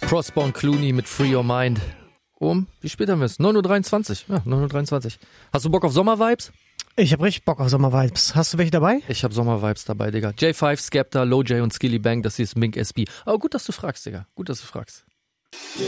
Prosper und Clooney mit Free Your Mind. Wie spät haben wir es? 9.23 Uhr. Ja, 9.23 Uhr. Hast du Bock auf Sommervibes? Ich hab richtig Bock auf Sommervibes. Hast du welche dabei? Ich hab Sommervibes dabei, Digga. J5, Skepta, Low J und Skilly Bang, das hier ist Mink SB. Aber gut, dass du fragst, Digga. Gut, dass du fragst.